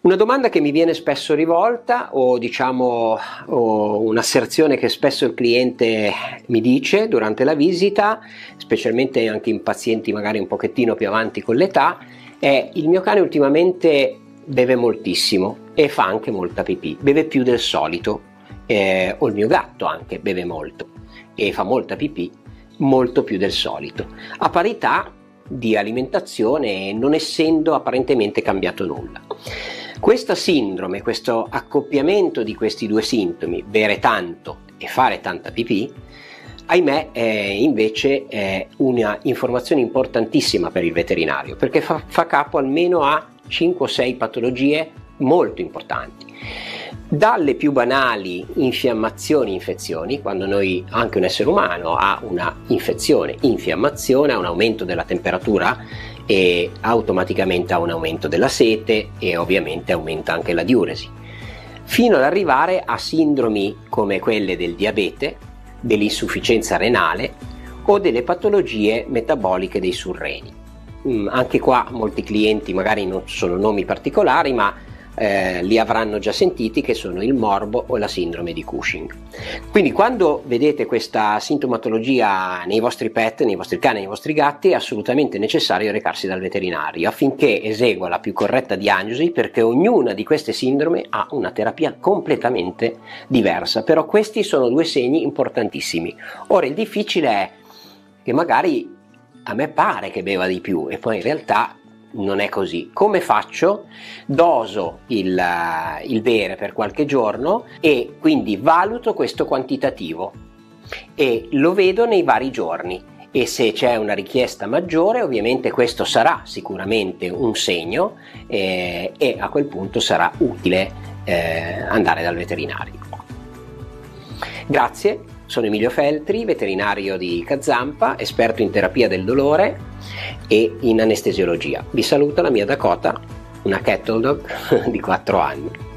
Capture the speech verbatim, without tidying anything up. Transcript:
Una domanda che mi viene spesso rivolta, o diciamo o un'asserzione che spesso il cliente mi dice durante la visita, specialmente anche in pazienti magari un pochettino più avanti con l'età, è: il mio cane ultimamente beve moltissimo e fa anche molta pipì, beve più del solito, eh, o il mio gatto anche beve molto e fa molta pipì, molto più del solito, a parità di alimentazione, non essendo apparentemente cambiato nulla. Questa sindrome, questo accoppiamento di questi due sintomi, bere tanto e fare tanta pipì, ahimè è invece è una informazione importantissima per il veterinario, perché fa, fa capo almeno a cinque o sei patologie molto importanti. Dalle più banali infiammazioni, infezioni, quando noi, anche un essere umano ha una infezione, infiammazione, ha un aumento della temperatura e automaticamente ha un aumento della sete e ovviamente aumenta anche la diuresi, fino ad arrivare a sindromi come quelle del diabete, dell'insufficienza renale o delle patologie metaboliche dei surreni. Mm, anche qua molti clienti magari non sono nomi particolari, ma Eh, li avranno già sentiti, che sono il morbo o la sindrome di Cushing. Quindi quando vedete questa sintomatologia nei vostri pet, nei vostri cani, nei vostri gatti, è assolutamente necessario recarsi dal veterinario affinché esegua la più corretta diagnosi, perché ognuna di queste sindrome ha una terapia completamente diversa. Però questi sono due segni importantissimi. Ora il difficile è che magari a me pare che beva di più e poi in realtà non è così. Come faccio? Doso il, il bere per qualche giorno e quindi valuto questo quantitativo e lo vedo nei vari giorni, e se c'è una richiesta maggiore ovviamente questo sarà sicuramente un segno, eh, e a quel punto sarà utile eh, andare dal veterinario. Grazie. Sono Emilio Feltri, veterinario di Cazampa, esperto in terapia del dolore e in anestesiologia. Vi saluta la mia Dakota, una cattle dog di quattro anni.